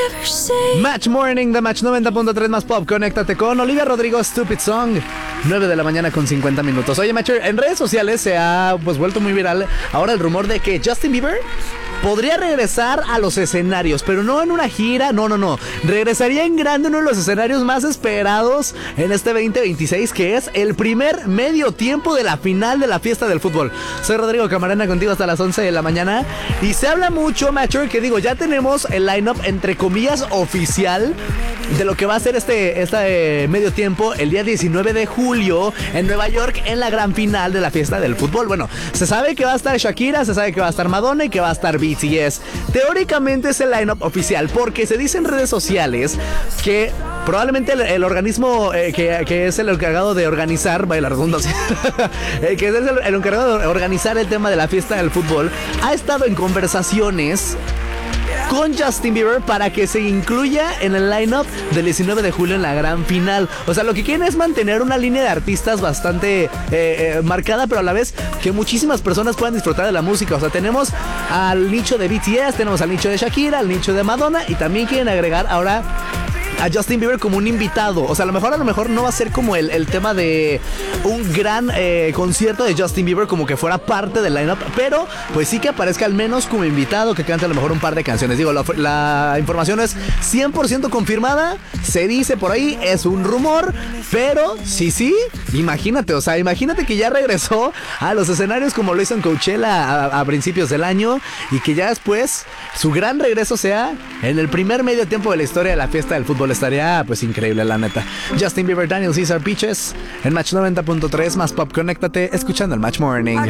Match Morning de Match 90.3 más Pop. Conéctate con Olivia Rodrigo, Stupid Song. 9 de la mañana con 50 minutos. Oye, Matcher, en redes sociales se ha vuelto muy viral ahora el rumor de que Justin Bieber podría regresar a los escenarios, pero no en una gira, no. Regresaría en grande, uno de los escenarios más esperados en este 2026, que es el primer medio tiempo de la final de la fiesta del fútbol. Soy Rodrigo Camarena, contigo hasta las 11 de la mañana. Y se habla mucho, Matcher, que ya tenemos el lineup entre comillas oficial de lo que va a ser este medio tiempo el día 19 de julio en Nueva York, en la gran final de la fiesta del fútbol. Bueno, se sabe que va a estar Shakira, se sabe que va a estar Madonna y que va a estar BTS. Teóricamente es el lineup oficial, porque se dice en redes sociales que probablemente el organismo que es el encargado de organizar, vaya la redundancia, que es el encargado de organizar el tema de la fiesta del fútbol, ha estado en conversaciones con Justin Bieber para que se incluya en el lineup del 19 de julio en la gran final. O sea, lo que quieren es mantener una línea de artistas bastante marcada, pero a la vez que muchísimas personas puedan disfrutar de la música. O sea, tenemos al nicho de BTS, tenemos al nicho de Shakira, al nicho de Madonna, y también quieren agregar ahora a Justin Bieber como un invitado. O sea, a lo mejor no va a ser como el tema de un gran concierto de Justin Bieber, como que fuera parte del lineup, pero pues sí que aparezca al menos como invitado, que cante a lo mejor un par de canciones. Digo, la información es 100% confirmada, se dice por ahí, es un rumor, pero sí, imagínate, o sea, imagínate que ya regresó a los escenarios como lo hizo en Coachella a principios del año, y que ya después su gran regreso sea en el primer medio tiempo de la historia de la fiesta del fútbol. Estaría pues increíble, la neta. Justin Bieber, Daniel Caesar, Peaches en Match 90.3 más Pop. Conéctate escuchando el Match Morning.